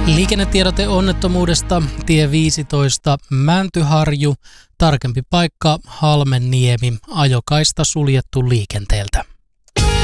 Liikennetiedote onnettomuudesta tie 15 Mäntyharju, tarkempi paikka Halmenniemi, ajokaista suljettu liikenteeltä.